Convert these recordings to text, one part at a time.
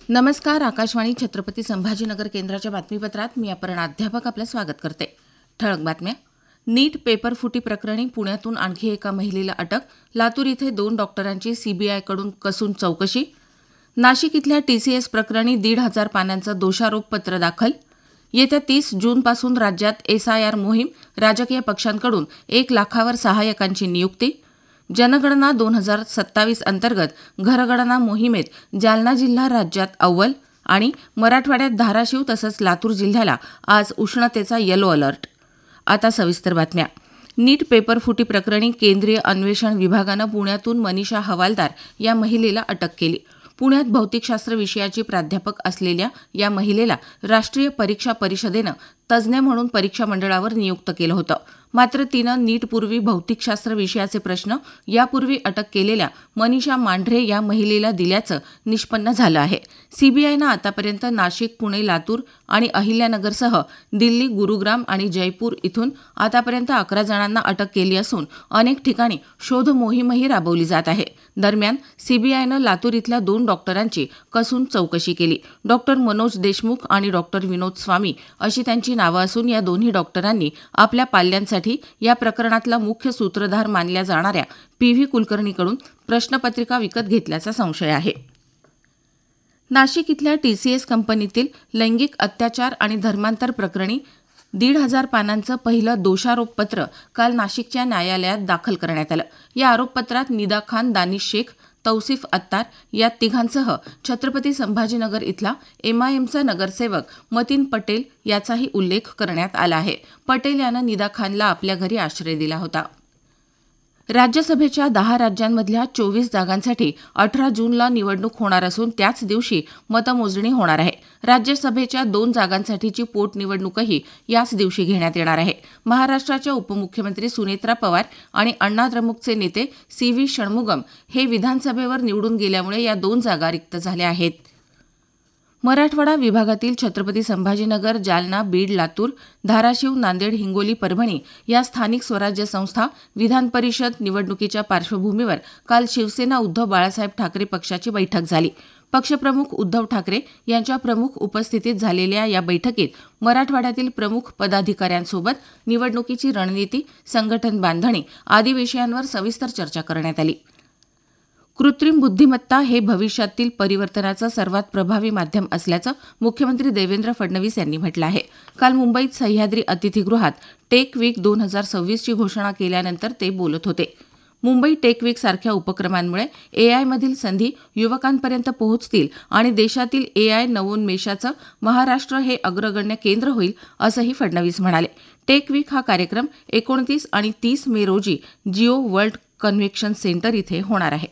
नमस्कार. आकाशवाणी छत्रपती संभाजीनगर केंद्राच्या बातमीपत्रात मी अपर्णा अध्यापक आपलं स्वागत करते. ठळक बातम्या. नीट पेपरफुटी प्रकरणी पुण्यातून आणखी एका महिलेला अटक. लातूर इथे 2 डॉक्टरांची सीबीआयकडून कसून चौकशी. नाशिक इथल्या टीसीएस प्रकरणी 1,500 पानांचं दोषारोपपत्र दाखल. येत्या 30 जूनपासून राज्यात एसआयआर मोहीम. राजकीय पक्षांकडून 1 लाखावर सहाय्यकांची नियुक्ती. जनगणना 2027 अंतर्गत घरगणना मोहिमेत जालना जिल्हा राज्यात अव्वल. आणि मराठवाड्यात धाराशिव तसंच लातूर जिल्ह्याला आज उष्णतेचा येलो अलर्ट. आता सविस्तर बातम्या. नीट पेपरफुटी प्रकरणी केंद्रीय अन्वेषण विभागानं पुण्यातून मनीषा हवालदार या महिलेला अटक केली. पुण्यात भौतिकशास्त्र विषयाची प्राध्यापक असलेल्या या महिलेला राष्ट्रीय परीक्षा परिषदेनं तज्ज्ञ म्हणून परीक्षा मंडळावर नियुक्त केलं होतं. मात्र तिनं नीटपूर्वी भौतिकशास्त्र विषयाचे प्रश्न यापूर्वी अटक केलेल्या मनीषा मांढरे या महिलेला दिल्याचं निष्पन्न झालं आहे. सीबीआयनं आतापर्यंत नाशिक, पुणे, लातूर आणि अहिल्यानगरसह दिल्ली, गुरुग्राम आणि जयपूर इथून आतापर्यंत 11 जणांना अटक केली असून अनेक ठिकाणी शोध मोहीमही राबवली जात आहे. दरम्यान सीबीआयनं लातूर इथल्या 2 डॉक्टरांची कसून चौकशी केली. डॉक्टर मनोज देशमुख आणि डॉक्टर विनोद स्वामी अशी त्यांची नावं असून या दोन्ही डॉक्टरांनी आपल्या पाल्यांसाठी या प्रकरणातला मुख्य सूत्रधार मानल्या जाणाऱ्या पी.व्ही. कुलकर्णीकडून प्रश्नपत्रिका विकत घेतल्याचा संशय आहे. नाशिक इथल्या टीसीएस कंपनीतील लैंगिक अत्याचार आणि धर्मांतर प्रकरणी 1,500 पानांचं पहिलं दोषारोपपत्र काल नाशिकच्या न्यायालयात दाखल करण्यात आलं. या आरोपपत्रात निदा खान, दानिश शेख, तौसिफ अत्तार या तिघांसह छत्रपती संभाजीनगर इथला एमआयएमचा नगरसेवक मतीन पटेल याचाही उल्लेख करण्यात आला आहे. पटेल यानं निदा खानला आपल्या घरी आश्रय दिला होता. राज्यसभेच्या 10 राज्यांमधल्या 24 जागांसाठी 18 जूनला निवडणूक होणार असून त्याच दिवशी मतमोजणी होणार आहे. राज्यसभेच्या 2 जागांसाठीची पोटनिवडणूकही याच दिवशी घेण्यात येणार आहे. महाराष्ट्राच्या उपमुख्यमंत्री सुनेत्रा पवार आणि अण्णाद्रमुकचे नेते सी.व्ही. षण्मुगम हे विधानसभेवर निवडून गेल्यामुळे या 2 जागा रिक्त झाल्या आहेत. मराठवाडा विभागातील छत्रपती संभाजीनगर, जालना, बीड, लातूर, धाराशिव, नांदेड, हिंगोली, परभणी या स्थानिक स्वराज्य संस्था विधान परिषद निवडणुकीच्या पार्श्वभूमीवर काल शिवसेना उद्धव बाळासाहेब ठाकरे पक्षाची बैठक झाली. पक्षप्रमुख उद्धव ठाकरे यांच्या प्रमुख उपस्थितीत झालेल्या या बैठकीत मराठवाड्यातील प्रमुख पदाधिकाऱ्यांसोबत निवडणुकीची रणनीती, संघटन बांधणी आदी विषयांवर सविस्तर चर्चा करण्यात आली. कृत्रिम बुद्धिमत्ता हे भविष्यातील परिवर्तनाचं सर्वात प्रभावी माध्यम असल्याचं मुख्यमंत्री देवेंद्र फडणवीस यांनी म्हटलं आहे. काल मुंबईत सह्याद्री अतिथीगृहात टेक वीक 2026 ची घोषणा केल्यानंतर ते बोलत होते. मुंबई टेक वीक सारख्या उपक्रमांमुळे एआयमधील संधी युवकांपर्यंत पोहोचतील आणि देशातील एआय नवोन्मेषाचं महाराष्ट्र हे अग्रगण्य केंद्र होईल असंही फडणवीस म्हणाले. टेक वीक हा कार्यक्रम 29 आणि 30 मे रोजी जिओ वर्ल्ड कन्व्हेन्शन सेंटर इथे होणार आहे.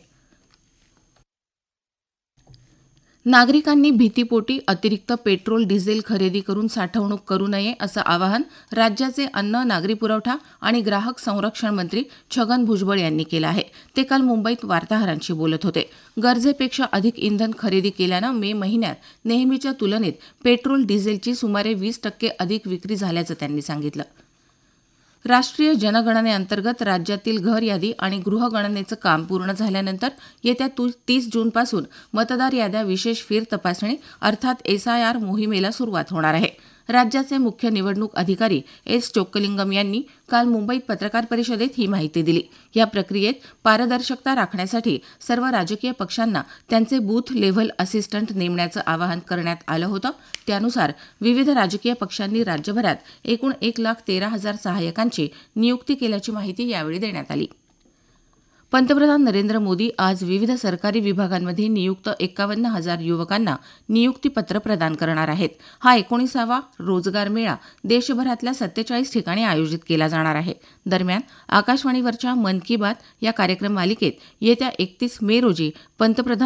नागरिकांनी भीतीपोटी अतिरिक्त पेट्रोल, डिझेल खरेदी करून साठवणूक करू नये असं आवाहन राज्याचे अन्न, नागरी पुरवठा आणि ग्राहक संरक्षण मंत्री छगन भुजबळ यांनी केलं आहे. ते काल मुंबईत वार्ताहरांशी बोलत होते. गरजेपेक्षा अधिक इंधन खरेदी केल्यानं मे महिन्यात नेहमीच्या तुलनेत पेट्रोल, डिझेलची सुमारे 20% अधिक विक्री झाल्याचं त्यांनी सांगितलं. राष्ट्रीय जनगणनेअंतर्गत राज्यातील घर यादी आणि गृहगणनेचं काम पूर्ण झाल्यानंतर येत्या 30 जूनपासून मतदार याद्या विशेष फेर तपासणी अर्थात एसआयआर मोहिमेला सुरुवात होणार आहे. राज्याचे मुख्य निवडणूक अधिकारी एस. चोक्कलिंगम यांनी काल मुंबईत पत्रकार परिषदेत ही माहिती दिली. या प्रक्रियेत पारदर्शकता राखण्यासाठी सर्व राजकीय पक्षांना त्यांचे बूथ लेव्हल असिस्टंट नेमण्याचं आवाहन करण्यात आलं होतं. त्यानुसार विविध राजकीय पक्षांनी राज्यभरात एकूण 1,13,000 सहाय्यकांची नियुक्ती केल्याची माहिती यावेळी देण्यात आली. पंतप्रधान नरेंद्र मोदी आज विविध सरकारी विभागांमध्ये नियुक्त 51,000 युवकांना नियुक्तीपत्र प्रदान करणार आहेत. हा 19वा रोजगार मेळा देशभरातल्या 47 ठिकाणी आयोजित केला जाणार आहे. दरम्यान आकाशवाणीवरच्या मन की बात या कार्यक्रम मालिकेत येत्या 31 मे रोजी पंतप्रधान